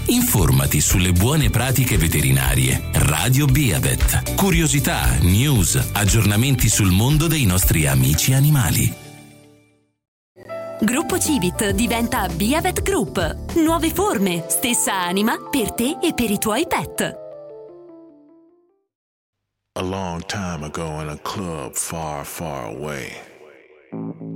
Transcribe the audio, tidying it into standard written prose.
Informati sulle buone pratiche veterinarie. Radio Beavet. Curiosità, news, aggiornamenti sul mondo dei nostri amici animali. Gruppo Civit diventa Beavet Group. Nuove forme, stessa anima per te e per i tuoi pet. A long time ago in a club far, far away,